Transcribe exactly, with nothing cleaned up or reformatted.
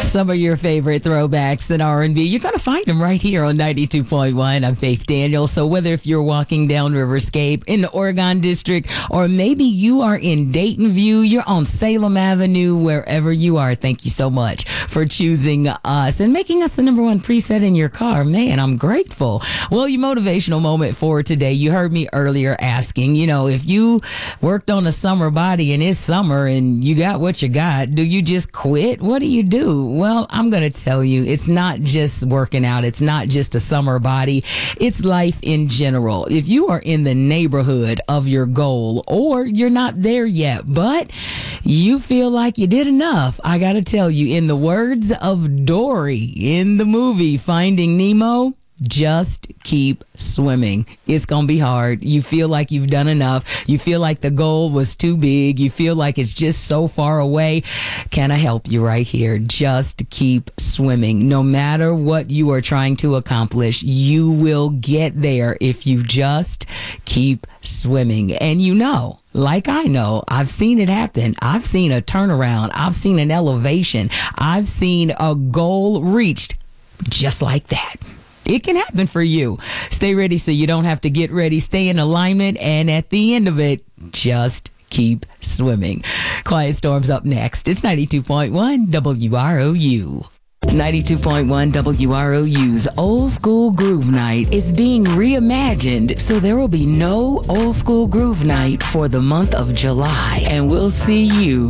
Some of your favorite throwbacks in R and B. You're going to find them right here on ninety-two point one. I'm Faith Daniels. So whether if you're walking down Riverscape in the Oregon District, or maybe you are in Dayton View, you're on Salem Avenue, wherever you are, thank you so much for choosing us and making us the number one preset in your car. Man, I'm grateful. Well, your motivational moment for today, you heard me earlier asking, you know, if you worked on a summer body and it's summer and you got what you got, do you just quit? What do you do? Well, I'm going to tell you, it's not just working out. It's not just a summer body. It's life in general. If you are in the neighborhood of your goal or you're not there yet, but you feel like you did enough, I got to tell you, in the words of Dory in the movie Finding Nemo, just keep swimming. It's going to be hard. You feel like you've done enough. You feel like the goal was too big. You feel like it's just so far away. Can I help you right here? Just keep swimming. No matter what you are trying to accomplish, you will get there if you just keep swimming. And you know, like I know, I've seen it happen. I've seen a turnaround. I've seen an elevation. I've seen a goal reached just like that. It can happen for you. Stay ready so you don't have to get ready. Stay in alignment. And at the end of it, just keep swimming. Quiet Storm's up next. It's ninety-two point one W R O U. ninety-two point one W R O U's Old School Groove Night is being reimagined, so there will be no Old School Groove Night for the month of July. And we'll see you